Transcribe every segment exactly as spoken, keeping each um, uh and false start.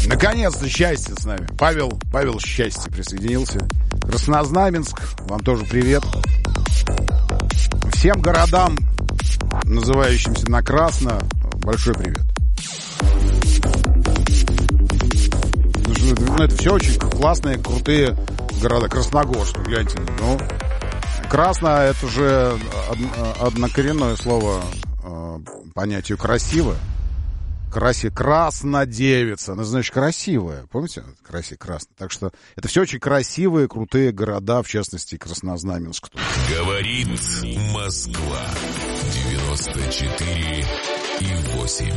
Наконец-то счастье с нами. Павел, Павел Счастье присоединился. Краснознаменск, вам тоже привет. Всем городам, называющимся на красно, большой привет. Ну, это все очень классные, крутые города. Красногорск, гляньте. Ну, красно — это же однокоренное слово понятию красиво. Краси, краснодевица, она, значит, красивая. Помните? Краси, красно. Так что это все очень красивые, крутые города, в частности, Краснознаменск. Говорит Москва. девяносто четыре и восемь.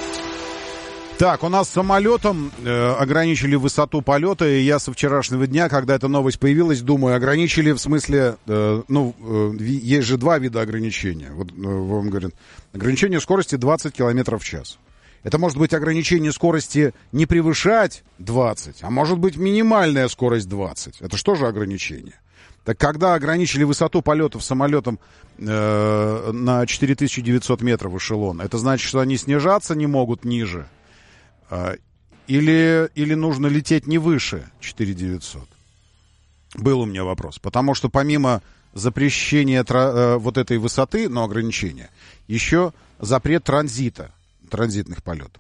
Так, у нас самолетом э, ограничили высоту полета, и я со вчерашнего дня, когда эта новость появилась, думаю, ограничили в смысле, э, ну, э, есть же два вида ограничения. Вот э, вам говорят, ограничение скорости двадцать километров в час. Это может быть ограничение скорости не превышать двадцать, а может быть минимальная скорость двадцать. Это что же ограничение? Так когда ограничили высоту полетов самолетом э, на четыре тысячи девятьсот метров эшелон, это значит, что они снижаться не могут ниже? Э, или, или нужно лететь не выше четыре тысячи девятьсот? Был у меня вопрос. Потому что помимо запрещения тра- э, вот этой высоты, но ограничения, еще запрет транзита. транзитных полетов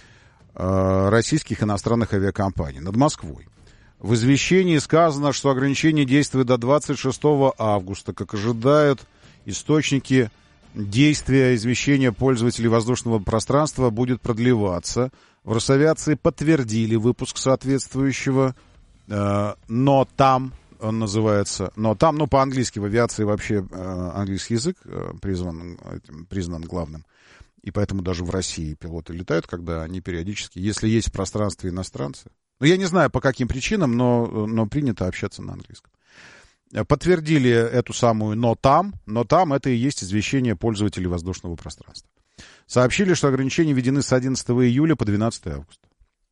э, российских иностранных авиакомпаний над Москвой. В извещении сказано, что ограничение действует до двадцать шестого августа. Как ожидают источники, действия извещения пользователей воздушного пространства будет продлеваться. В Росавиации подтвердили выпуск соответствующего, э, но там, он называется, но там, ну, по-английски в авиации вообще э, английский язык э, призван, э, признан главным. И поэтому даже в России пилоты летают, когда они периодически, если есть в пространстве иностранцы. Ну, я не знаю, по каким причинам, но, но принято общаться на английском. Подтвердили эту самую «но там», но там это и есть извещение пользователей воздушного пространства. Сообщили, что ограничения введены с одиннадцатого июля по двенадцатое августа.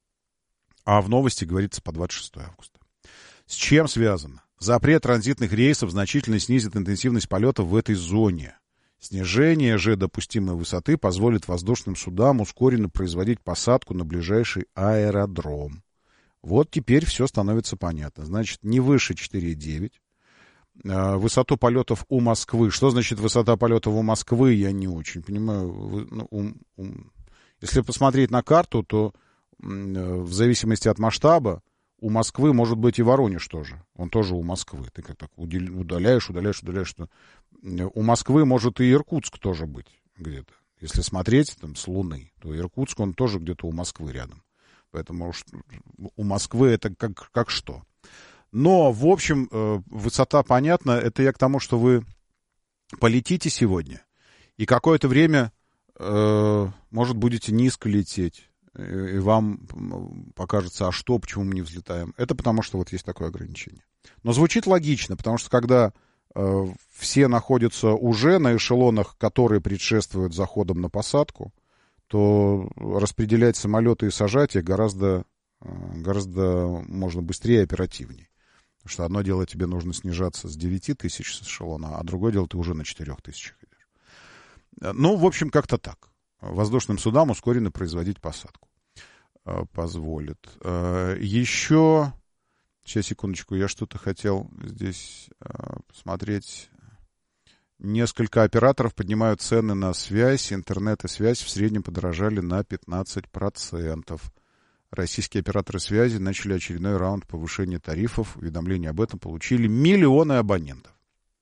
А в новости говорится по двадцать шестое августа. С чем связано? Запрет транзитных рейсов значительно снизит интенсивность полетов в этой зоне. Снижение же допустимой высоты позволит воздушным судам ускоренно производить посадку на ближайший аэродром. Вот теперь все становится понятно. Значит, не выше четыре целых девять. Высоту полетов у Москвы. Что значит высота полетов у Москвы, я не очень понимаю. Ну, у, у... Если посмотреть на карту, то в зависимости от масштаба у Москвы может быть и Воронеж тоже. Он тоже у Москвы. Ты как так удаляешь, удаляешь, удаляешь. У Москвы может и Иркутск тоже быть где-то. Если смотреть там с Луны, то Иркутск, он тоже где-то у Москвы рядом. Поэтому у Москвы это как, как что. Но, в общем, высота понятна. Это я к тому, что вы полетите сегодня, и какое-то время, может, будете низко лететь. И вам покажется, а что, почему мы не взлетаем. Это потому, что вот есть такое ограничение. Но звучит логично, потому что когда э, все находятся уже на эшелонах, которые предшествуют заходам на посадку, то распределять самолеты и сажать их гораздо, э, гораздо можно быстрее и оперативнее. Потому что одно дело, тебе нужно снижаться с девяти тысяч с эшелона, а другое дело, ты уже на четырех тысячах идешь. Ну, в общем, как-то так. Воздушным судам ускоренно производить посадку э, позволит. Э, еще, сейчас, секундочку, я что-то хотел здесь э, посмотреть. Несколько операторов поднимают цены на связь. Интернет и связь в среднем подорожали на пятнадцать процентов. Российские операторы связи начали очередной раунд повышения тарифов. Уведомления об этом получили миллионы абонентов.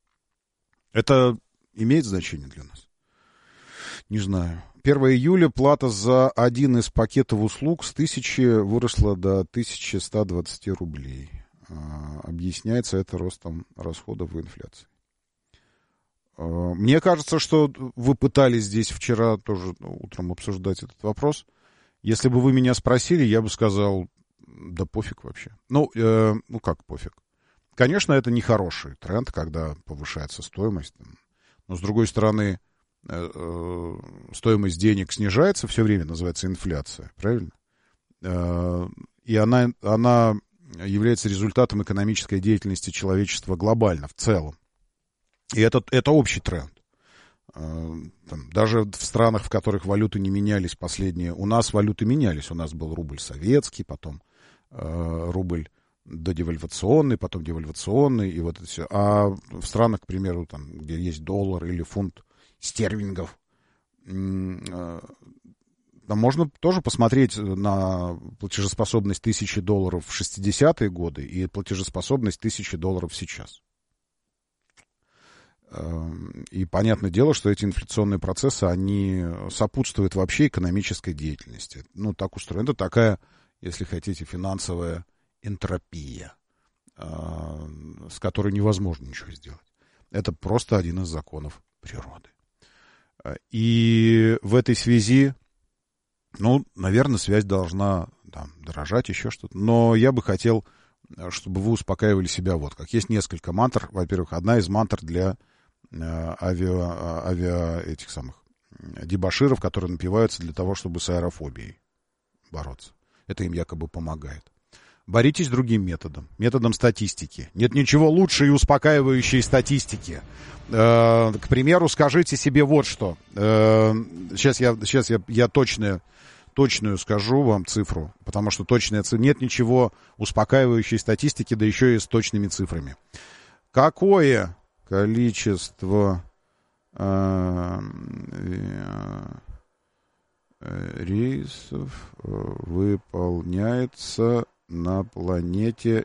Это имеет значение для нас? Не знаю. первого июля плата за один из пакетов услуг с тысячи выросла до тысячи ста двадцати рублей. А, объясняется это ростом расходов и инфляцией. А, мне кажется, что вы пытались здесь вчера тоже утром обсуждать этот вопрос. Если бы вы меня спросили, я бы сказал, да пофиг вообще. Ну, э, ну как пофиг? Конечно, это нехороший тренд, когда повышается стоимость. Но, с другой стороны, стоимость денег снижается все время, называется инфляция, правильно? И она, она является результатом экономической деятельности человечества глобально, в целом. И это, это общий тренд. Там, даже в странах, в которых валюты не менялись последние, у нас валюты менялись. У нас был рубль советский, потом э, рубль додевальвационный, потом девальвационный, и вот это все. А в странах, к примеру, там, где есть доллар или фунт стерлингов, э, там можно тоже посмотреть на платежеспособность тысячи долларов в шестидесятые годы и платежеспособность тысячи долларов сейчас. И понятное дело, что эти инфляционные процессы, они сопутствуют вообще экономической деятельности. Ну, так устроено. Это такая, если хотите, финансовая энтропия, с которой невозможно ничего сделать. Это просто один из законов природы. И в этой связи, ну, наверное, связь должна там дорожать, еще что-то. Но я бы хотел, чтобы вы успокаивали себя вот как. Есть несколько мантр. Во-первых, одна из мантр для авиа, авиа этих самых дебоширов, которые напиваются для того, чтобы с аэрофобией бороться. Это им якобы помогает. Боритесь другим методом, методом статистики. Нет ничего лучше и успокаивающей статистики. Э, к примеру, скажите себе вот что. Э, сейчас я, сейчас я, я точную, точную скажу вам цифру, потому что точная цифра. Нет ничего успокаивающей статистики, да еще и с точными цифрами. Какое количество э, э, рейсов выполняется на планете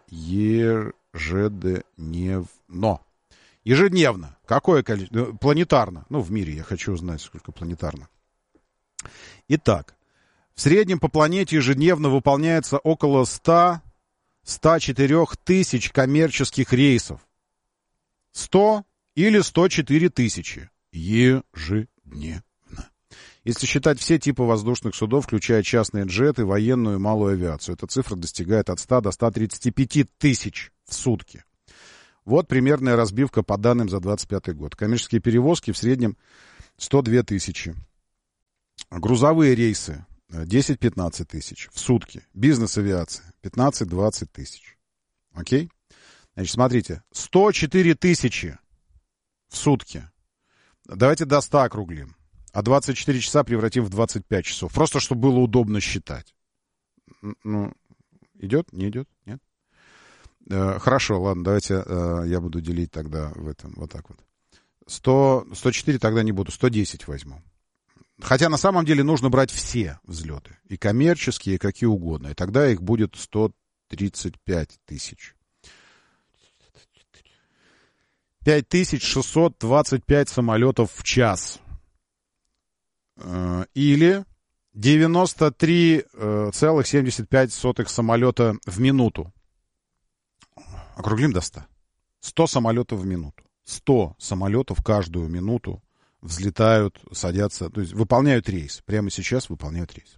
ежедневно? Ежедневно. Какое количество? Планетарно. Ну, в мире я хочу узнать, сколько планетарно. Итак, в среднем по планете ежедневно выполняется около ста — ста четырёх тысяч коммерческих рейсов. сто или сто четыре тысячи ежедневно. Если считать все типы воздушных судов, включая частные джеты, военную и малую авиацию, эта цифра достигает от ста до ста тридцати пяти тысяч в сутки. Вот примерная разбивка по данным за двадцать пятый год. Коммерческие перевозки в среднем сто две тысячи. Грузовые рейсы десять-пятнадцать тысяч в сутки. Бизнес-авиация пятнадцать-двадцать тысяч. Окей? Значит, смотрите, сто четыре тысячи в сутки. Давайте до ста округлим. А двадцать четыре часа превратим в двадцать пять часов. Просто, чтобы было удобно считать. Ну, идет? Не идет? Нет? Э, хорошо, ладно, давайте э, я буду делить тогда в этом. Вот так вот. сто, сто четыре тогда не буду, сто десять возьму. Хотя на самом деле нужно брать все взлеты. И коммерческие, и какие угодно. И тогда их будет сто тридцать пять тысяч. пять тысяч шестьсот двадцать пять самолетов в час. Или девяносто три целых семьдесят пять сотых самолета в минуту. Округлим до ста. сто самолетов в минуту. сто самолетов каждую минуту взлетают, садятся, то есть выполняют рейс. Прямо сейчас выполняют рейс.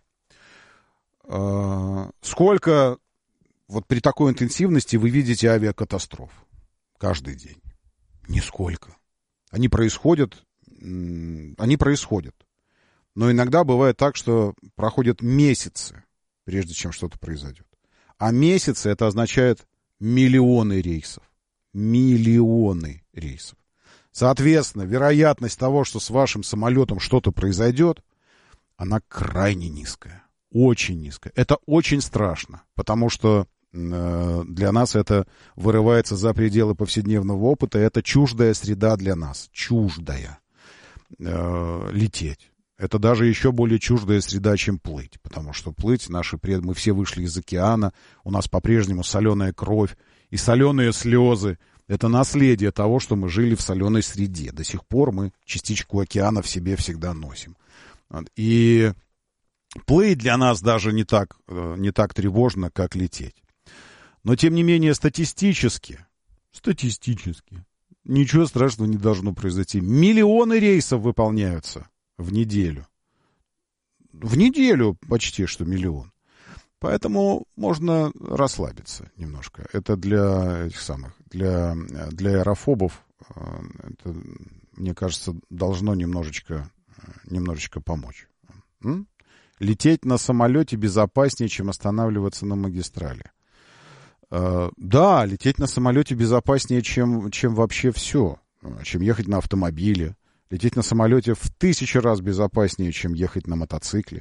Сколько вот при такой интенсивности вы видите авиакатастроф каждый день? Нисколько. Они происходят, они происходят. Но иногда бывает так, что проходят месяцы, прежде чем что-то произойдет. А месяцы — это означает миллионы рейсов. Миллионы рейсов. Соответственно, вероятность того, что с вашим самолетом что-то произойдет, она крайне низкая. Очень низкая. Это очень страшно, потому что для нас это вырывается за пределы повседневного опыта. Это чуждая среда для нас. Чуждая. Э, лететь. Это даже еще более чуждая среда, чем плыть. Потому что плыть, наши пред... мы все вышли из океана. У нас по-прежнему соленая кровь и соленые слезы. Это наследие того, что мы жили в соленой среде. До сих пор мы частичку океана в себе всегда носим. И плыть для нас даже не так, не так тревожно, как лететь. Но, тем не менее, статистически, статистически, ничего страшного не должно произойти. Миллионы рейсов выполняются в неделю. В неделю почти что миллион. Поэтому можно расслабиться немножко. Это для этих самых, для, для аэрофобов, это, мне кажется, должно немножечко, немножечко помочь. М? Лететь на самолете безопаснее, чем останавливаться на магистрали. Uh, да, лететь на самолете безопаснее, чем, чем вообще все. Чем ехать на автомобиле, Лететь на самолете в тысячу раз безопаснее, чем ехать на мотоцикле.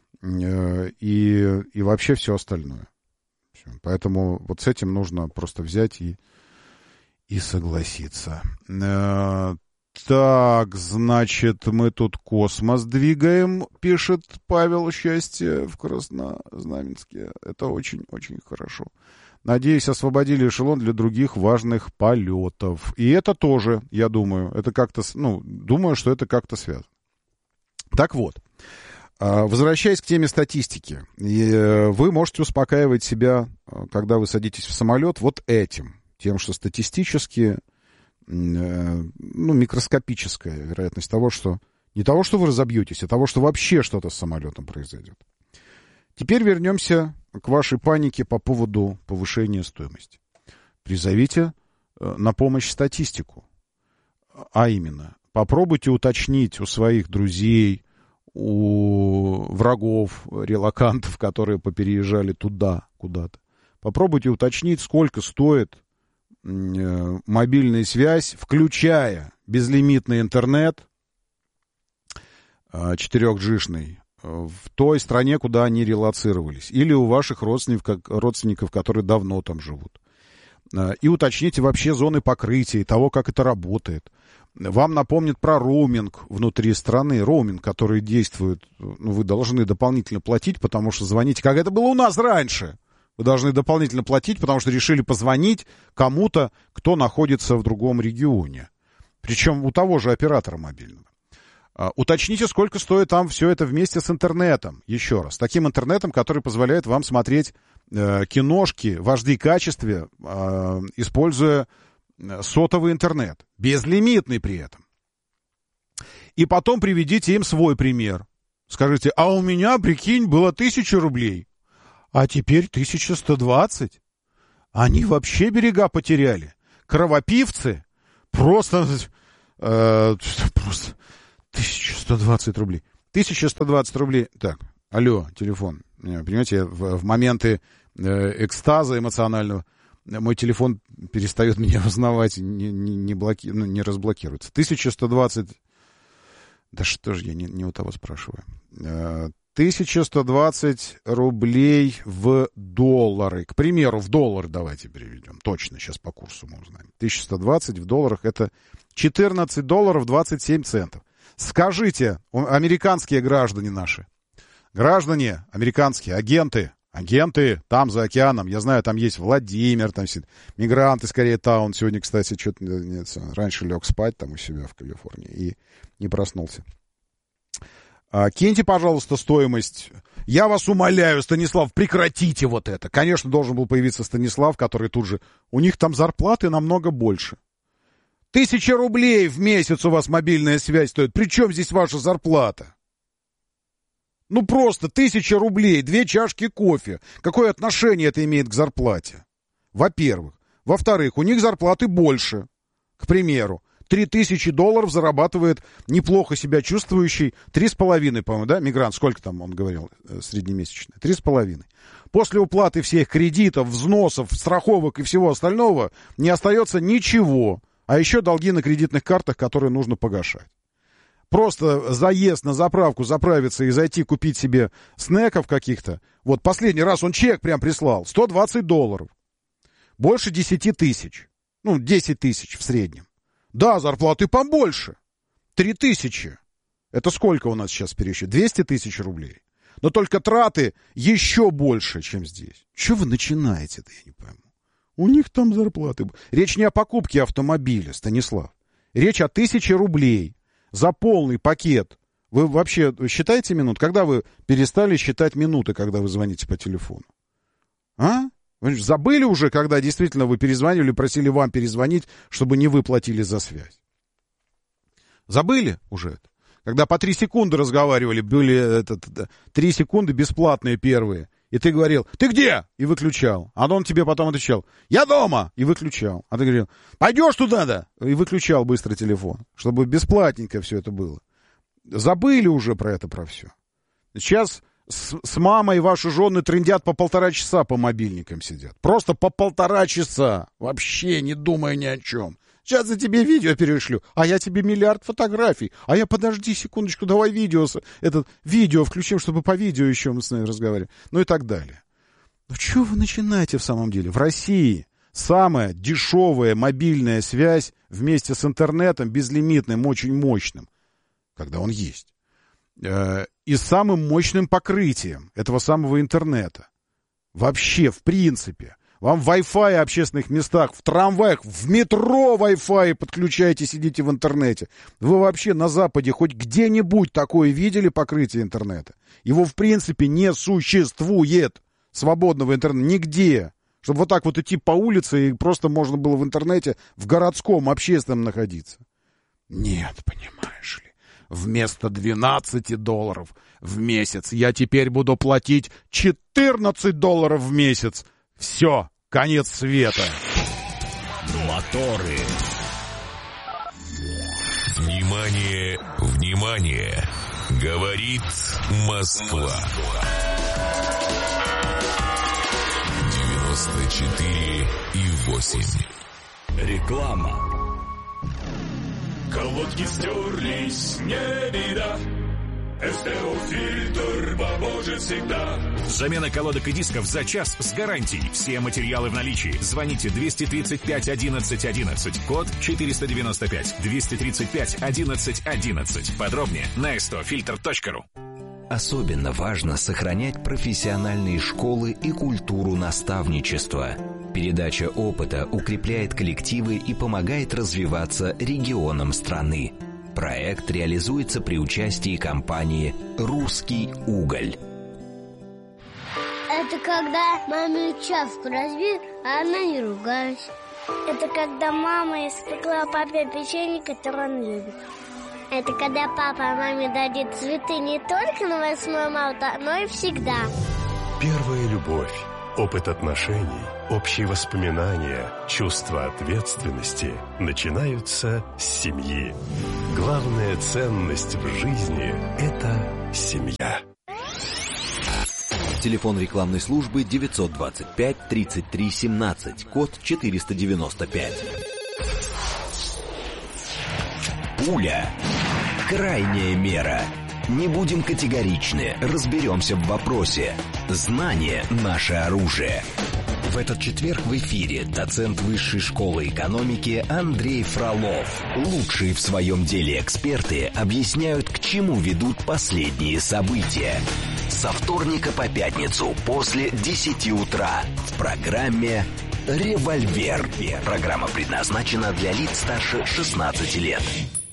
И, и вообще все остальное. Поэтому вот с этим нужно просто взять и, и согласиться. Так, значит, мы тут космос двигаем, пишет Павел. Счастье в Краснознаменске. Это очень-очень хорошо. Надеюсь, освободили эшелон для других важных полетов. И это тоже, я думаю, это как-то, ну, думаю, что это как-то связано. Так вот, возвращаясь к теме статистики, вы можете успокаивать себя, когда вы садитесь в самолет, вот этим. Тем, что статистически, ну, микроскопическая вероятность того, что не того, что вы разобьетесь, а того, что вообще что-то с самолетом произойдет. Теперь вернемся к вашей панике по поводу повышения стоимости. Призовите на помощь статистику. А именно, попробуйте уточнить у своих друзей, у врагов, релокантов, которые попереезжали туда, куда-то. Попробуйте уточнить, сколько стоит мобильная связь, включая безлимитный интернет четыре джи-шный, в той стране, куда они релоцировались, или у ваших родственников, родственников, которые давно там живут. И уточните вообще зоны покрытия и того, как это работает. Вам напомнят про роуминг внутри страны, роуминг, который действует, ну, вы должны дополнительно платить, потому что звоните, как это было у нас раньше. Вы должны дополнительно платить, потому что решили позвонить кому-то, кто находится в другом регионе. Причем у того же оператора мобильного. А, уточните, сколько стоит там все это вместе с интернетом. Еще раз. Таким интернетом, который позволяет вам смотреть э, киношки в эйч ди-качестве, э, используя сотовый интернет. Безлимитный при этом. И потом приведите им свой пример. Скажите, а у меня, прикинь, было тысяча рублей. А теперь тысяча сто двадцать. Они вообще берега потеряли. Кровопивцы просто, э, просто тысяча сто двадцать рублей. тысяча сто двадцать рублей. Так, алло, телефон. Понимаете, в, в моменты э, экстаза эмоционального мой телефон перестает меня узнавать, не, не, не, блоки, ну, не разблокируется. тысяча сто двадцать... Да что же я не, не у того спрашиваю. тысяча сто двадцать рублей в доллары. К примеру, в доллар давайте переведем. Точно, сейчас по курсу мы узнаем. тысяча сто двадцать в долларах — это четырнадцать долларов двадцать семь центов. Скажите, американские граждане наши, граждане американские, агенты, агенты там за океаном, я знаю, там есть Владимир, там сидит, мигранты, скорее, таун. Сегодня, кстати, что-то нет, раньше лег спать там у себя в Калифорнии и не проснулся. А, киньте, пожалуйста, стоимость. Я вас умоляю, Станислав, прекратите вот это. Конечно, должен был появиться Станислав, который тут же... У них там зарплаты намного больше. Тысяча рублей в месяц у вас мобильная связь стоит. При чем здесь ваша зарплата? Ну просто тысяча рублей, две чашки кофе. Какое отношение это имеет к зарплате? Во-первых. Во-вторых, у них зарплаты больше. К примеру, три тысячи долларов зарабатывает неплохо себя чувствующий, три с половиной, по-моему, да, мигрант, сколько там он говорил, среднемесячно? Три с половиной. После уплаты всех кредитов, взносов, страховок и всего остального не остается ничего. А еще долги на кредитных картах, которые нужно погашать. Просто заезд на заправку, заправиться и зайти купить себе снеков каких-то. Вот последний раз он чек прям прислал. сто двадцать долларов. Больше десять тысяч. Ну, десять тысяч в среднем. Да, зарплаты побольше. три тысячи. Это сколько у нас сейчас пересчет? двести тысяч рублей. Но только траты еще больше, чем здесь. Что вы начинаете-то, я не пойму. У них там зарплаты. Речь не о покупке автомобиля, Станислав. Речь о тысяче рублей за полный пакет. Вы вообще считаете минут? Когда вы перестали считать минуты, когда вы звоните по телефону? А? Вы забыли уже, когда действительно вы перезвонили, просили вам перезвонить, чтобы не вы платили за связь? Забыли уже это? Когда по три секунды разговаривали, были этот, три секунды бесплатные первые. И ты говорил, ты где? И выключал. А он тебе потом отвечал, я дома. И выключал. А ты говорил, пойдешь туда-то? И выключал быстро телефон. Чтобы бесплатненько все это было. Забыли уже про это, про все. Сейчас с, с мамой ваши жены трындят по полтора часа по мобильникам сидят. Просто по полтора часа. Вообще не думая ни о чем. Сейчас я тебе видео перешлю, а я тебе миллиард фотографий, а я подожди секундочку, давай видео, этот видео включим, чтобы по видео еще мы с нами разговаривали, ну и так далее. Ну что вы начинаете в самом деле? В России самая дешевая мобильная связь вместе с интернетом безлимитным, очень мощным, когда он есть, и самым мощным покрытием этого самого интернета. Вообще, в принципе. Вам Wi-Fi в общественных местах, в трамваях, в метро Wi-Fi подключаете, сидите в интернете. Вы вообще на Западе хоть где-нибудь такое видели покрытие интернета? Его в принципе не существует, свободного интернета, нигде. Чтобы вот так вот идти по улице и просто можно было в интернете, в городском, общественном находиться. Нет, понимаешь ли, вместо двенадцати долларов в месяц я теперь буду платить четырнадцать долларов в месяц. Все, конец света. Моторы. Внимание, внимание. Говорит Москва. девяносто четыре и восемь. Реклама. Колодки стерлись, не беда. СТО-фильтр поможет всегда. Замена колодок и дисков за час с гарантией. Все материалы в наличии. Звоните двести тридцать пять одиннадцать одиннадцать, код четыреста девяносто пять. двести тридцать пять одиннадцать одиннадцать. Подробнее на эс тэ о фильтр точка ру. Особенно важно сохранять профессиональные школы и культуру наставничества. Передача опыта укрепляет коллективы и помогает развиваться регионам страны. Проект реализуется при участии компании «Русский уголь». Это когда маме чашку разбил, а она не ругалась. Это когда мама испекла папе печенье, которое он любит. Это когда папа маме дарит цветы не только на восьмое марта, но и всегда. Первая любовь, опыт отношений, общие воспоминания, чувство ответственности начинаются с семьи. Главная ценность в жизни – это семья. Телефон рекламной службы девятьсот двадцать пять тридцать три семнадцать, код четыреста девяносто пять. Пуля. Крайняя мера. Не будем категоричны, разберемся в вопросе. Знание – наше оружие. В этот четверг в эфире доцент Высшей школы экономики Андрей Фролов. Лучшие в своем деле эксперты объясняют, к чему ведут последние события. Со вторника по пятницу после десяти утра в программе «Револьвер». Программа предназначена для лиц старше шестнадцати лет.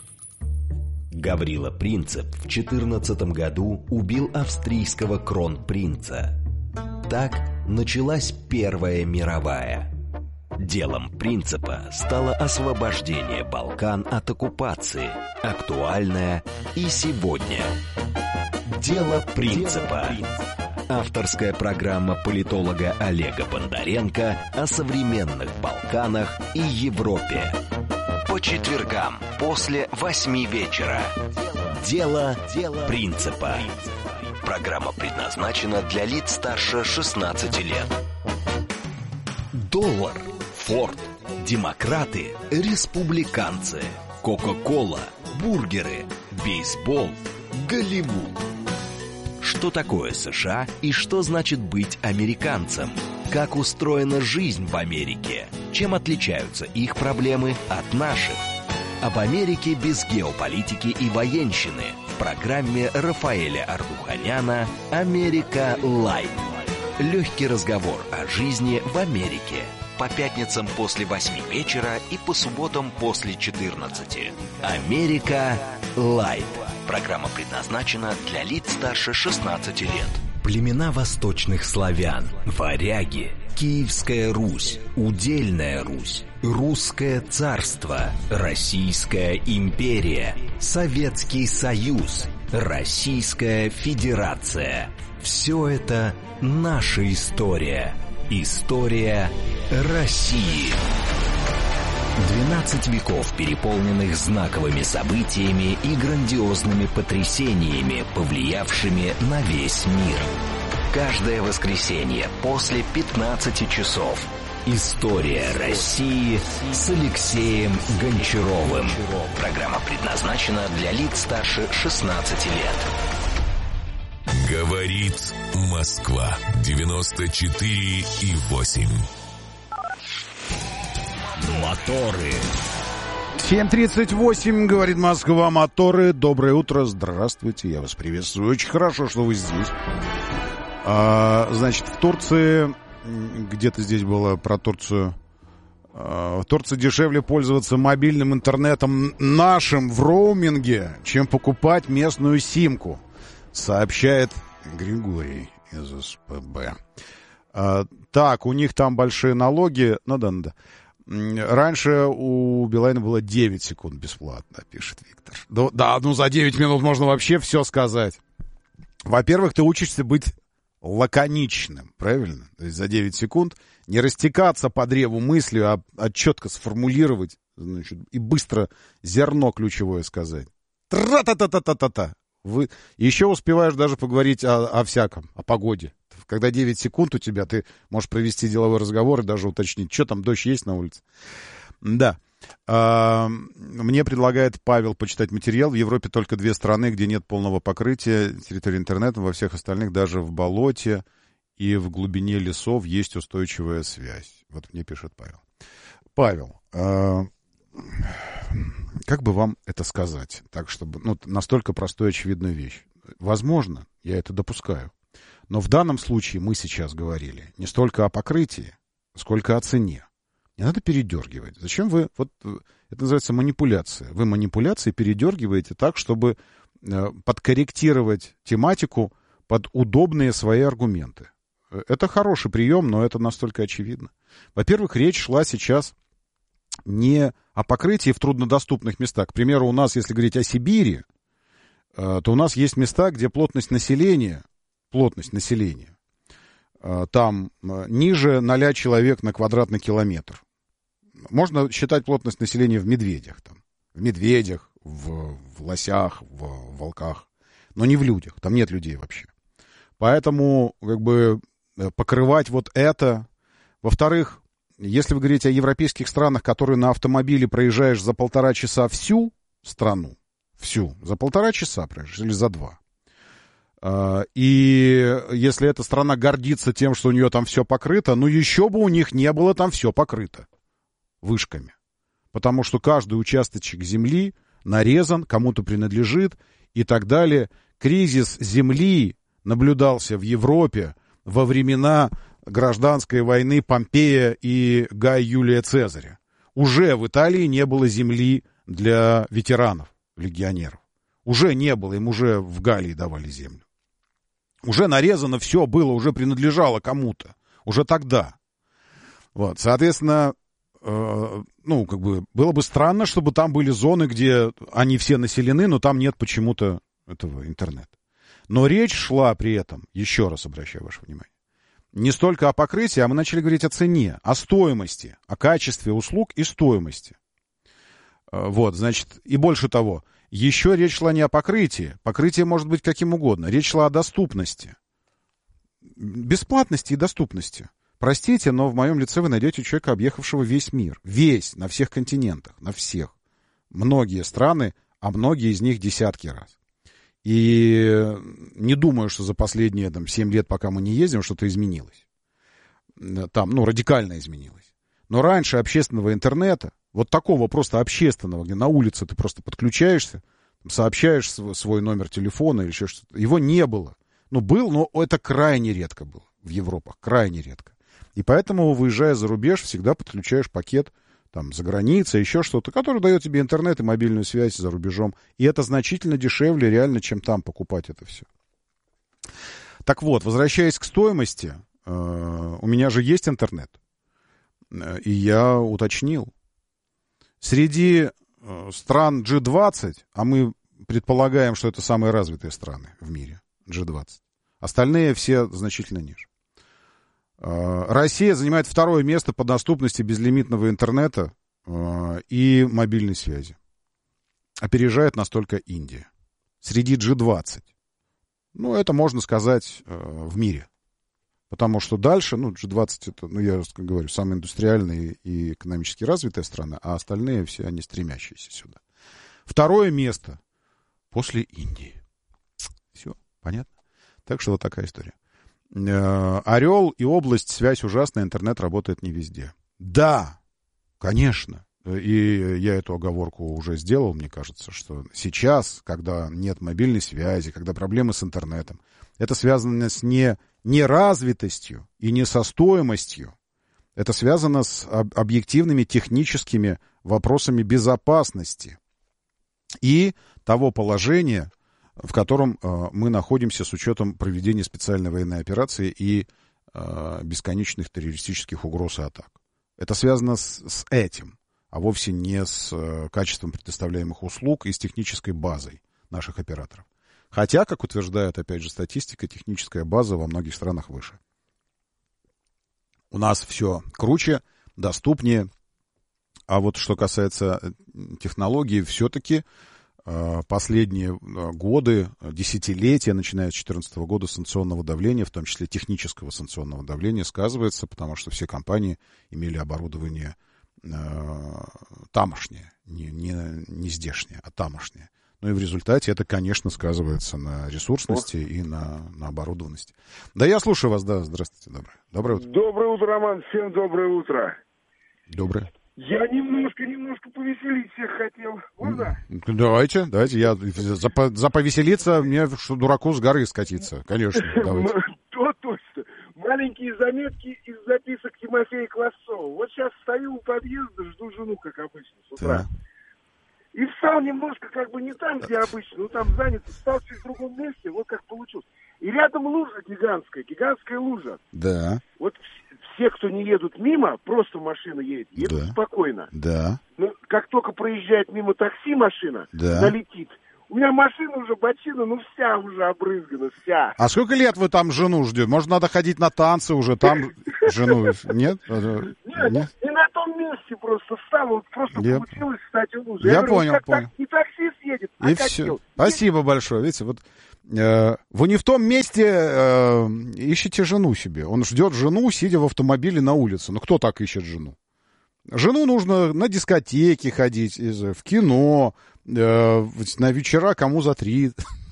Гаврила Принцип в четырнадцатом году убил австрийского кронпринца. Так началась Первая мировая. Делом Принципа стало освобождение Балкан от оккупации, актуальное и сегодня. Дело Принципа. Авторская программа политолога Олега Бондаренко о современных Балканах и Европе. По четвергам после восьми вечера. Дело Принципа. Программа предназначена для лиц старше шестнадцати лет. Доллар, Форд, демократы, республиканцы, Кока-кола, бургеры, бейсбол, Голливуд. Что такое США и что значит быть американцем? Как устроена жизнь в Америке? Чем отличаются их проблемы от наших? Об Америке без геополитики и военщины в программе Рафаэля Ардуханяна «Америка Лайт». Легкий разговор о жизни в Америке. По пятницам после восьми вечера и по субботам после четырнадцати. «Америка Лайт». Программа предназначена для лиц старше шестнадцати лет. Племена восточных славян, варяги, Киевская Русь, Удельная Русь, Русское царство, Российская империя, Советский Союз, Российская Федерация. Все это наша история. История России. двенадцать веков, переполненных знаковыми событиями и грандиозными потрясениями, повлиявшими на весь мир. Каждое воскресенье после пятнадцати часов История России с Алексеем Гончаровым. Программа предназначена для лиц старше шестнадцати лет. Говорит Москва. девяносто четыре и восемь. Моторы. семь тридцать восемь, говорит Москва, моторы. Доброе утро, здравствуйте, я вас приветствую. Очень хорошо, что вы здесь. А, значит, в Турции, где-то здесь было про Турцию, а, в Турции дешевле пользоваться мобильным интернетом нашим в роуминге, чем покупать местную симку, сообщает Григорий из эс пэ бэ. А, так, у них там большие налоги, ну да, ну да. Раньше у Билайна было девять секунд бесплатно, пишет Виктор. Да, да, ну за девять минут можно вообще все сказать. Во-первых, ты учишься быть лаконичным, правильно? То есть за девять секунд не растекаться по древу мыслью, а, а четко сформулировать, значит, и быстро зерно ключевое сказать. Тра-та-та-та-та-та-та. Вы еще успеваешь даже поговорить о, о всяком, о погоде. Когда девять секунд у тебя, ты можешь провести деловой разговор и даже уточнить, что там, дождь есть на улице. Да. А, мне предлагает Павел почитать материал. В Европе только две страны, где нет полного покрытия территории интернета. Во всех остальных, даже в болоте и в глубине лесов, есть устойчивая связь. Вот мне пишет Павел. Павел, а, как бы вам это сказать? Так, чтобы, ну, настолько простую, очевидную вещь. Возможно, я это допускаю. Но в данном случае мы сейчас говорили не столько о покрытии, сколько о цене. Не надо передергивать. Зачем вы... Вот это называется манипуляция. Вы манипуляции передергиваете так, чтобы э, подкорректировать тематику под удобные свои аргументы. Это хороший прием, но это настолько очевидно. Во-первых, речь шла сейчас не о покрытии в труднодоступных местах. К примеру, у нас, если говорить о Сибири, э, то у нас есть места, где плотность населения... Плотность населения. Там ниже ноля человек на квадратный километр. Можно считать плотность населения в медведях. Там. В медведях, в, в лосях, в волках. Но не в людях. Там нет людей вообще. Поэтому как бы покрывать вот это. Во-вторых, если вы говорите о европейских странах, которые на автомобиле проезжаешь за полтора часа всю страну, всю, за полтора часа проезжаешь или за два. И если эта страна гордится тем, что у нее там все покрыто, ну еще бы у них не было там все покрыто вышками. Потому что каждый участочек земли нарезан, кому-то принадлежит и так далее. Кризис земли наблюдался в Европе во времена гражданской войны Помпея и Гая Юлия Цезаря. Уже в Италии не было земли для ветеранов, легионеров. Уже не было, им уже в Галлии давали землю. Уже нарезано все было, уже принадлежало кому-то. Уже тогда. Вот, соответственно, э, ну, как бы, было бы странно, чтобы там были зоны, где они все населены, но там нет почему-то этого интернета. Но речь шла при этом, еще раз обращаю ваше внимание, не столько о покрытии, а мы начали говорить о цене, о стоимости, о качестве услуг и стоимости. Э, вот, значит, и больше того, еще речь шла не о покрытии. Покрытие может быть каким угодно. Речь шла о доступности. Бесплатности и доступности. Простите, но в моем лице вы найдете человека, объехавшего весь мир. Весь, на всех континентах, на всех. Многие страны, а многие из них десятки раз. И не думаю, что за последние там, семь лет, пока мы не ездим, что-то изменилось. Там, ну, радикально изменилось. Но раньше общественного интернета, вот такого просто общественного, где на улице ты просто подключаешься, сообщаешь свой номер телефона или еще что-то, его не было. Ну, был, но это крайне редко было в Европах, крайне редко. И поэтому, выезжая за рубеж, всегда подключаешь пакет там, за границей, еще что-то, который дает тебе интернет и мобильную связь за рубежом. И это значительно дешевле реально, чем там покупать это все. Так вот, возвращаясь к стоимости, э, у меня же есть интернет. И я уточнил. Среди стран джи двадцать, а мы предполагаем, что это самые развитые страны в мире, джи двадцать, остальные все значительно ниже. Россия занимает второе место по доступности безлимитного интернета и мобильной связи. Опережает настолько Индия. Среди джи двадцать. Ну, это можно сказать в мире. Потому что дальше, ну, джи двадцать это, ну, я говорю, самая индустриальная и экономически развитая страна, а остальные все, они стремящиеся сюда. Второе место после Индии. Все, понятно? Так что вот такая история. Орел и область, связь ужасная, интернет работает не везде. Да, конечно. И я эту оговорку уже сделал, мне кажется, что сейчас, когда нет мобильной связи, когда проблемы с интернетом, это связано с не неразвитостью и не со стоимостью. Это связано с объективными техническими вопросами безопасности и того положения, в котором э, мы находимся с учетом проведения специальной военной операции и э, бесконечных террористических угроз и атак. Это связано с, с этим, а вовсе не с э, качеством предоставляемых услуг и с технической базой наших операторов. Хотя, как утверждает, опять же, статистика, техническая база во многих странах выше. У нас все круче, доступнее. А вот что касается технологий, все-таки э, последние годы, десятилетия, начиная с две тысячи четырнадцатого года, санкционного давления, в том числе технического санкционного давления, сказывается, потому что все компании имели оборудование э, тамошнее, не, не, не здешнее, а тамошнее. Ну и в результате это, конечно, сказывается на ресурсности и на, на оборудованности. Да, я слушаю вас, да, здравствуйте, доброе. Доброе утро. Доброе утро, Роман, всем доброе утро. Доброе. Я немножко, немножко повеселить всех хотел. Можно? Давайте, давайте, я за, за повеселиться, мне что дураку с горы скатиться, конечно, давайте. То точно. Маленькие заметки из записок Тимофея Классова. Вот сейчас стою у подъезда, жду жену, как обычно, с утра. И встал немножко как бы не там, где обычно, ну там занят, встал чуть в другом месте, вот как получилось. И рядом лужа гигантская, гигантская лужа. Да. Вот все, кто не едут мимо, просто машина едет, едут да. спокойно. Да. Но как только проезжает мимо такси машина, да. налетит. У меня машина уже, бочина, ну вся уже обрызгана, вся. А сколько лет вы там жену ждете? Может, надо ходить на танцы уже, там жену... Нет? Нет, не на том месте просто встал, вот просто Я... получилось, кстати, лужа. Я говорю, понял, как понял. Так, и таксист едет, и все. Спасибо большое. Видите, вот э, вы не в том месте э, ищете жену себе. Он ждет жену, сидя в автомобиле на улице. Ну, кто так ищет жену? Жену нужно на дискотеке ходить, в кино, э, на вечера кому за три.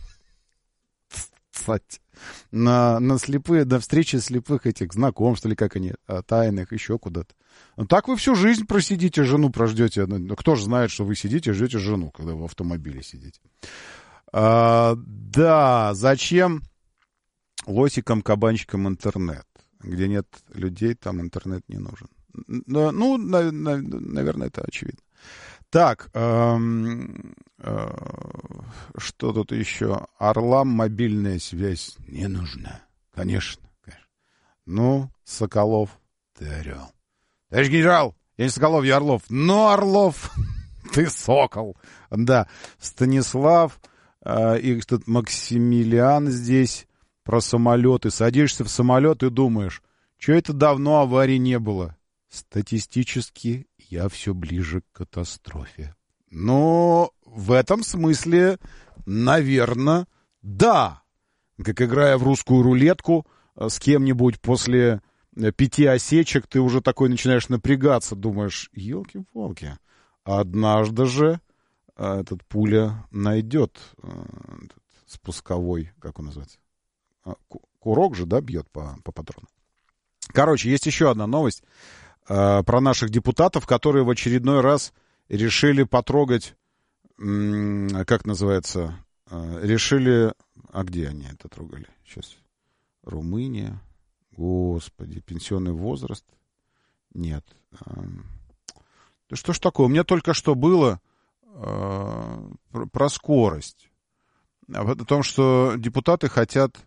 На, на слепые, на встречи слепых этих знакомств, или как они, тайных, еще куда-то. Ну, так вы всю жизнь просидите, жену прождете. Ну, кто же знает, что вы сидите, ждете жену, когда вы в автомобиле сидите. А, да, зачем лосикам, кабанчикам интернет? Где нет людей, там интернет не нужен. Ну, на, на, наверное, это очевидно. Так, эм, э, что тут еще? Орлам мобильная связь не нужна. Конечно, конечно. Ну, Соколов, ты орел. Товарищ генерал, я не Соколов, я Орлов. Ну, Орлов, ты сокол. Да, Станислав э, и тут Максимилиан здесь про самолеты. Садишься в самолет и думаешь, что это давно аварий не было. Статистически я все ближе к катастрофе. Но в этом смысле, наверное, да. Как играя в русскую рулетку с кем-нибудь после пяти осечек, ты уже такой начинаешь напрягаться, думаешь, елки-палки. Однажды же этот пуля найдет этот спусковой, как он называется, курок же, да, бьет по, по патрону. Короче, есть еще одна новость э, про наших депутатов, которые в очередной раз решили потрогать, м, как называется, э, решили, а где они это трогали? Сейчас, Румыния, господи, пенсионный возраст, нет. Э, да что ж такое, у меня только что было э, про, про скорость, о том, что депутаты хотят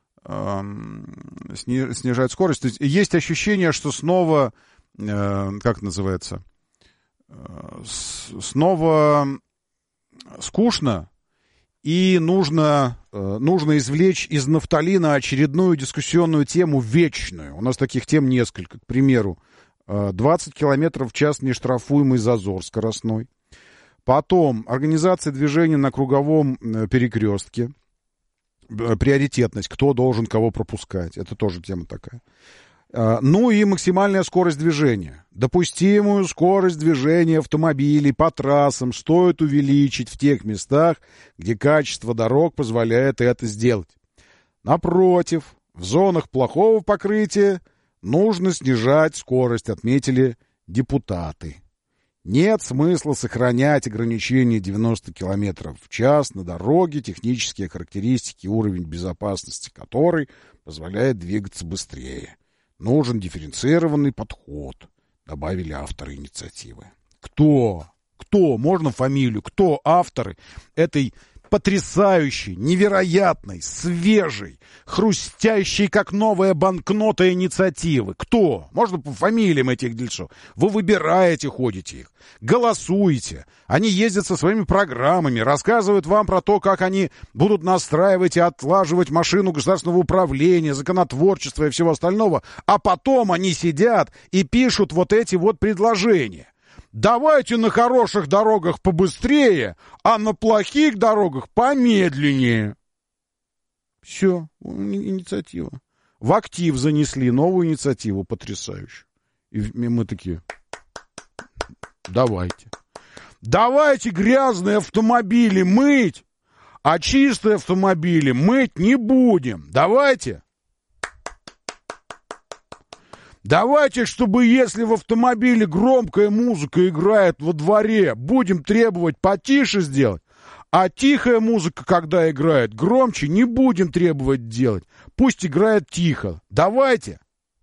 снижать скорость. То есть, есть ощущение, что снова, э, как называется, э, снова скучно, и нужно, э, нужно извлечь из нафталина очередную дискуссионную тему вечную. У нас таких тем несколько. К примеру, э, двадцать километров в час нештрафуемый зазор скоростной. Потом организация движения на круговом э, перекрестке. приоритетность, кто должен кого пропускать. Это тоже тема такая. Ну и максимальная скорость движения. Допустимую скорость движения автомобилей по трассам стоит увеличить в тех местах, где качество дорог позволяет это сделать. Напротив, в зонах плохого покрытия нужно снижать скорость, отметили депутаты. Нет смысла сохранять ограничение девяносто километров в час на дороге, технические характеристики, уровень безопасности которой позволяет двигаться быстрее. Нужен дифференцированный подход, добавили авторы инициативы. Кто? Кто? Можно фамилию? Кто авторы этой потрясающей, невероятной, свежей, хрустящей, как новая банкнота инициативы? Кто? Можно по фамилиям этих дельцов. Вы выбираете, ходите их, голосуете. Они ездят со своими программами, рассказывают вам про то, как они будут настраивать и отлаживать машину государственного управления, законотворчества и всего остального. А потом они сидят и пишут вот эти вот предложения. Давайте на хороших дорогах побыстрее, а на плохих дорогах помедленнее. Все, инициатива. В актив занесли новую инициативу потрясающую. И мы такие, давайте. Давайте грязные автомобили мыть, а чистые автомобили мыть не будем. Давайте. Давайте, чтобы если в автомобиле громкая музыка играет во дворе, будем требовать потише сделать, а тихая музыка, когда играет громче, не будем требовать делать. Пусть играет тихо. Давайте.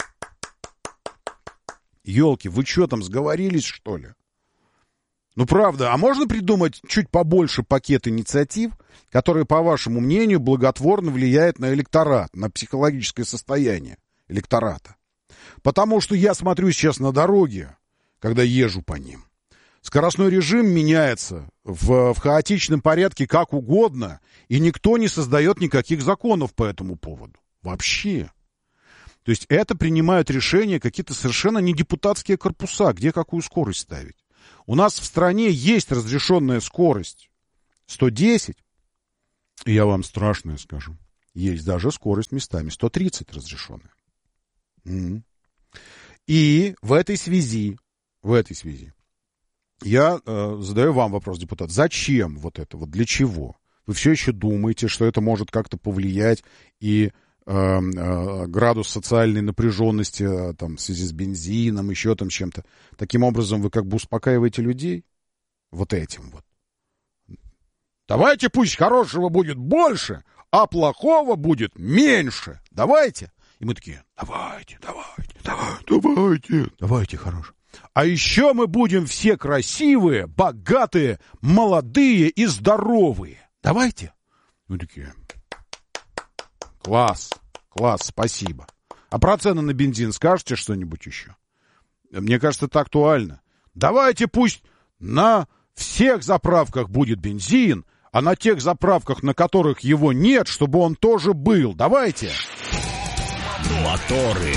Ёлки, вы что там, сговорились, что ли? Ну, правда, а можно придумать чуть побольше пакет инициатив, которые, по вашему мнению, благотворно влияют на электорат, на психологическое состояние электората? Потому что я смотрю сейчас на дороги, когда езжу по ним. Скоростной режим меняется в, в хаотичном порядке как угодно, и никто не создает никаких законов по этому поводу. Вообще. То есть это принимают решения какие-то совершенно не депутатские корпуса, где какую скорость ставить. У нас в стране есть разрешенная скорость сто десять, и я вам страшное скажу, есть даже скорость местами сто тридцать разрешенная. Mm-hmm. И в этой связи, в этой связи, я э, задаю вам вопрос, депутат, зачем вот это, вот для чего? Вы все еще думаете, что это может как-то повлиять и э, э, градус социальной напряженности э, там, в связи с бензином, еще там чем-то? Таким образом вы как бы успокаиваете людей вот этим вот. Давайте пусть хорошего будет больше, а плохого будет меньше. Давайте. И мы такие, давайте, давайте, давайте, давайте, давайте, хорошо. А еще мы будем все красивые, богатые, молодые и здоровые. Давайте. Мы такие, класс, класс, спасибо. А про цены на бензин скажете что-нибудь еще? Мне кажется, это актуально. Давайте пусть на всех заправках будет бензин, а на тех заправках, на которых его нет, чтобы он тоже был. Давайте. Моторы.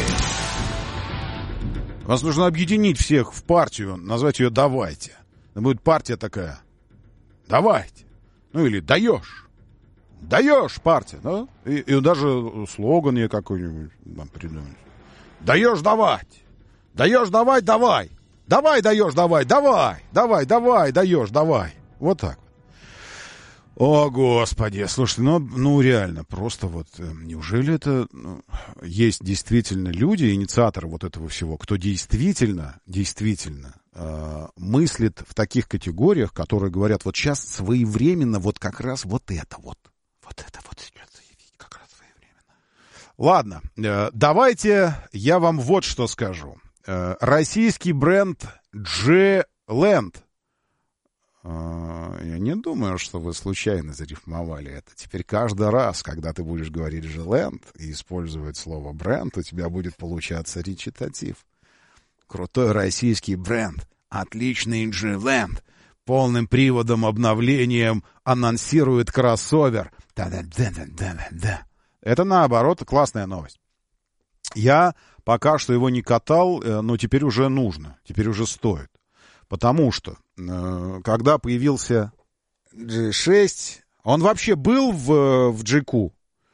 Вас нужно объединить всех в партию, назвать ее «Давайте». Это будет партия такая. Давайте. Ну или даешь. Даешь партия. Да? И, и даже слоган я какой-нибудь вам придумаю. Даешь давать. Даешь давать, давай. Давай даешь давай, давай. Давай, давай, даешь давай. Вот так. О, Господи, слушайте, ну, ну реально, просто вот, неужели это, ну, есть действительно люди, инициаторы вот этого всего, кто действительно, действительно э, мыслит в таких категориях, которые говорят, вот сейчас своевременно вот как раз вот это вот, вот это вот сейчас как раз своевременно. Ладно, э, давайте я вам вот что скажу. Э, российский бренд G-Land. Я не думаю, что вы случайно зарифмовали это. Теперь каждый раз, когда ты будешь говорить «G-Land» и использовать слово «бренд», у тебя будет получаться речитатив. Крутой российский бренд, отличный G-Land, полным приводом, обновлением анонсирует кроссовер. Да-да-да-да-да-да. Это, наоборот, классная новость. Я пока что его не катал, но теперь уже нужно, теперь уже стоит. Потому что, э, когда появился джи шесть, он вообще был в, в джи кью,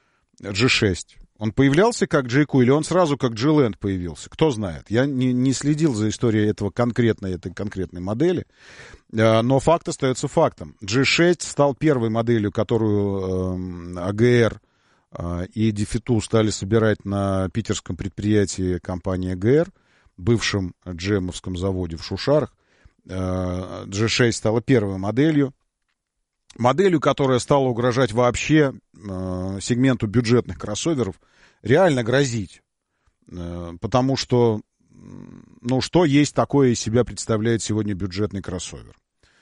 джи шесть, он появлялся как джей кью или он сразу как G-Land появился? Кто знает. Я не, не следил за историей этого конкретной, этой конкретной модели, но факт остается фактом. джи шесть стал первой моделью, которую эй джи эр и Дефиту стали собирать на питерском предприятии компании эй джи эр, бывшем джемовском заводе в Шушарах. джи шесть стала первой моделью. Моделью, которая стала угрожать вообще э, сегменту бюджетных кроссоверов, реально грозить. Э, потому что, ну, что есть такое из себя представляет сегодня бюджетный кроссовер?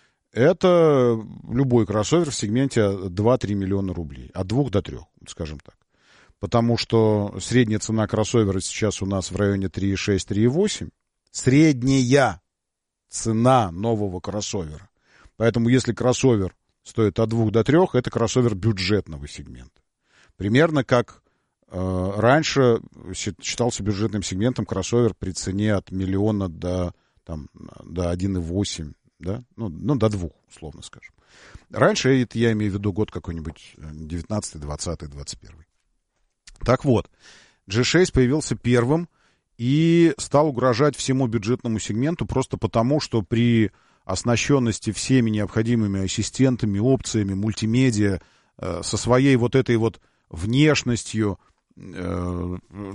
Это любой кроссовер в сегменте два-три миллиона рублей. От двух до трех, скажем так. Потому что средняя цена кроссовера сейчас у нас в районе три и шесть - три и восемь. Средняя цена нового кроссовера. Поэтому если кроссовер стоит от двух до трех, это кроссовер бюджетного сегмента. Примерно как э, раньше считался бюджетным сегментом кроссовер при цене от миллиона до, там, до один и восемь, да? ну, ну, до двух, условно скажем. Раньше, это я имею в виду год какой-нибудь девятнадцатый, двадцатый, двадцать первый. Так вот, джи шесть появился первым и стал угрожать всему бюджетному сегменту просто потому, что при оснащенности всеми необходимыми ассистентами, опциями, мультимедиа, э, со своей вот этой вот внешностью э,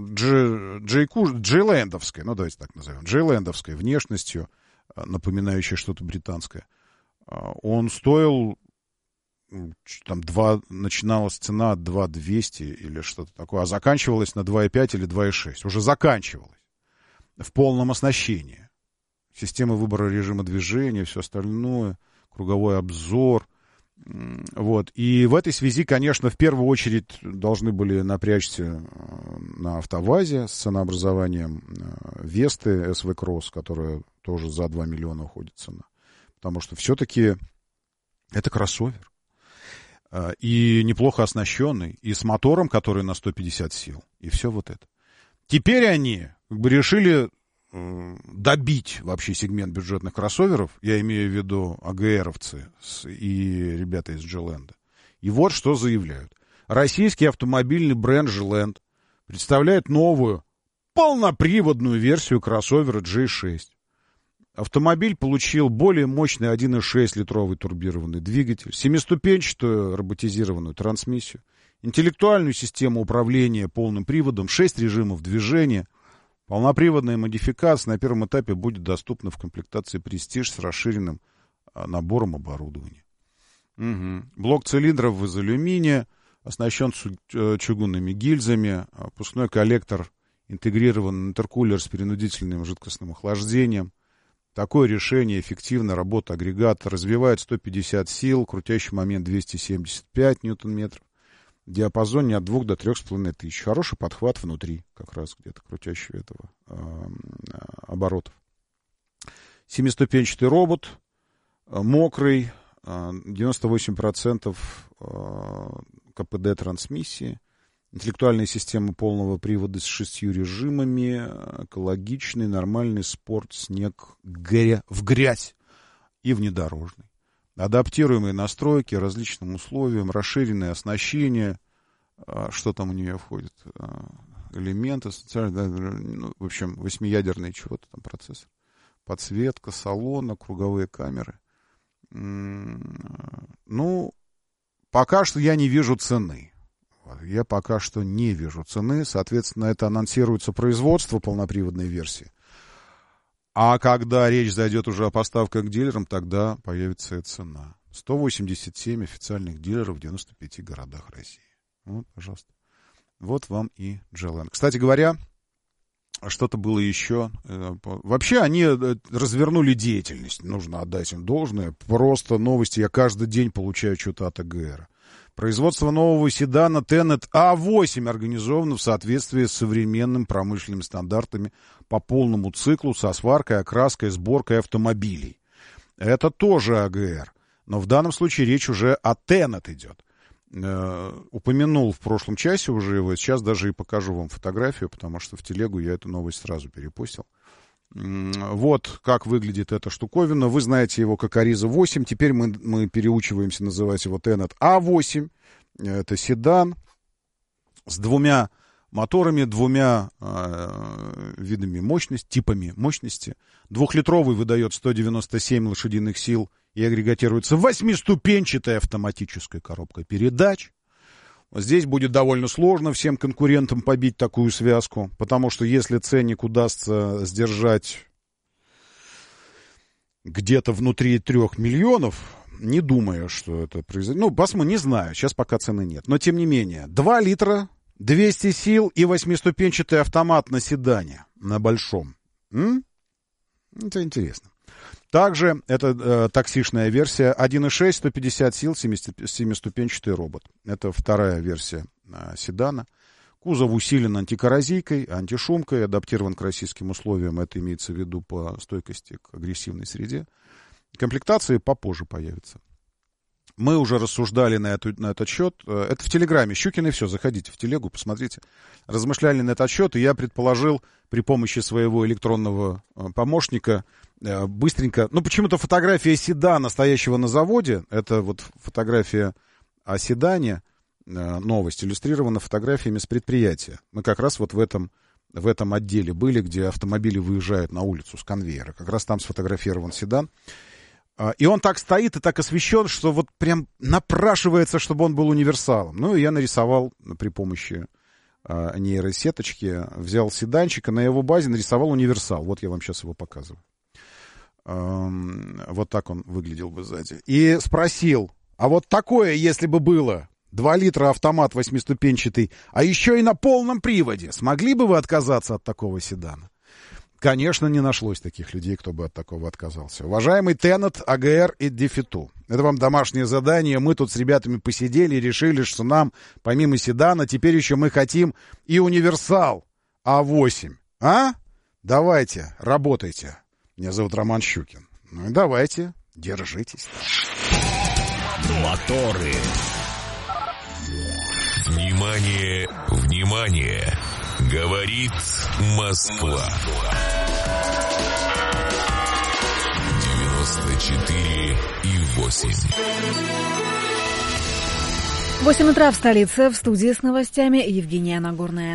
G-Land'овской, ну давайте так назовем, G-Land'овской внешностью, э, напоминающей что-то британское, э, он стоил, там, два, начиналась цена от два двести или что-то такое, а заканчивалась на два и пять или два и шесть. Уже заканчивалась в полном оснащении. Система выбора режима движения, все остальное, круговой обзор. Вот. И в этой связи, конечно, в первую очередь должны были напрячься на АвтоВАЗе с ценообразованием Весты эс ви Cross, которая тоже за два миллиона уходит цена. Потому что все-таки это кроссовер. И неплохо оснащенный, и с мотором, который на сто пятьдесят сил, и все вот это. Теперь они как бы решили добить вообще сегмент бюджетных кроссоверов, я имею в виду эй джи эровцы и ребята из G-Land. И вот что заявляют. Российский автомобильный бренд G-Land представляет новую полноприводную версию кроссовера джи шесть. Автомобиль получил более мощный один и шесть литровый турбированный двигатель, семиступенчатую роботизированную трансмиссию, интеллектуальную систему управления полным приводом, шесть режимов движения. Полноприводная модификация на первом этапе будет доступна в комплектации Prestige с расширенным набором оборудования. Угу. Блок цилиндров из алюминия, оснащен чугунными гильзами, пускной коллектор интегрирован интеркулер с перенудительным жидкостным охлаждением. Такое решение эффективно работа агрегата, развивает сто пятьдесят сил, крутящий момент двести семьдесят пять ньютон-метров. В диапазоне от двух до трёх с половиной тысяч. Хороший подхват внутри, как раз где-то крутящего этого э, оборотов. Семиступенчатый робот, э, мокрый, э, девяносто восемь процентов э, ка пэ дэ трансмиссии, интеллектуальная система полного привода с шестью режимами, экологичный, нормальный спорт, снег, гря... в грязь и внедорожный. Адаптируемые настройки различным условиям, расширенное оснащение, что там у нее входит, элементы, ну, в общем, восьмиядерный чего-то там процессор, подсветка салона, круговые камеры. Ну, пока что я не вижу цены. Я пока что не вижу цены, соответственно, это анонсируется производство полноприводной версии. А когда речь зайдет уже о поставках к дилерам, тогда появится и цена. сто восемьдесят семь официальных дилеров в девяноста пяти городах России. Вот, пожалуйста. Вот вам и G-Land. Кстати говоря, что-то было еще. Вообще они развернули деятельность. Нужно отдать им должное. Просто новости. Я каждый день получаю что-то от эй джи эр. Производство нового седана Tenet а восемь организовано в соответствии с современными промышленными стандартами по полному циклу со сваркой, окраской, сборкой автомобилей. Это тоже эй джи эр. Но в данном случае речь уже о Tenet идет. Э, упомянул в прошлом часе уже его. Сейчас даже и покажу вам фотографию, потому что в телегу я эту новость сразу перепостил. Вот как выглядит эта штуковина. Вы знаете его как Ariza восемь. Теперь мы, мы переучиваемся называть его Tenet а восемь. Это седан. с двумя моторами, двумя э, видами мощности, типами мощности. Двухлитровый выдает сто девяносто семь лошадиных сил и агрегатируется восьмиступенчатой автоматической коробкой передач. Здесь будет довольно сложно всем конкурентам побить такую связку, потому что если ценник удастся сдержать где-то внутри трех миллионов, не думаю, что это произойдет. Ну, посмотрим, не знаю, сейчас пока цены нет. Но, тем не менее, два литра, двести сил и восьмиступенчатый автомат на седане, на большом. М? Это интересно. Также это э, таксишная версия один и шесть, сто пятьдесят сил, семиступенчатый робот. Это вторая версия э, седана. Кузов усилен антикоррозийкой, антишумкой, адаптирован к российским условиям. Это имеется в виду по стойкости к агрессивной среде. Комплектации попозже появятся. Мы уже рассуждали на, эту, на этот счет. Это в Телеграме. Щукин и все. Заходите в телегу, посмотрите. Размышляли на этот счет, и я предположил при помощи своего электронного помощника быстренько... Ну, почему-то фотография седана, стоящего на заводе, это вот фотография о седане, новость, иллюстрирована фотографиями с предприятия. Мы как раз вот в этом, в этом отделе были, где автомобили выезжают на улицу с конвейера. Как раз там сфотографирован седан. И он так стоит и так освещен, что вот прям напрашивается, чтобы он был универсалом. Ну, и я нарисовал при помощи а, нейросеточки, взял седанчик, и на его базе нарисовал универсал. Вот я вам сейчас его показываю. А, вот так он выглядел бы сзади. И спросил, а вот такое, если бы было, два литра автомат восьмиступенчатый, а еще и на полном приводе, смогли бы вы отказаться от такого седана? Конечно, не нашлось таких людей, кто бы от такого отказался. Уважаемый Тенет, АГР и Дефиту. Это вам домашнее задание. Мы тут с ребятами посидели и решили, что нам, помимо седана, теперь еще мы хотим и универсал А восемь. А? Давайте, работайте. Меня зовут Роман Щукин. Ну и давайте, держитесь. Моторы. Внимание, внимание! Говорит Москва. девяносто четыре и восемь. восемь утра в столице. В студии с новостями Евгения Нагорная.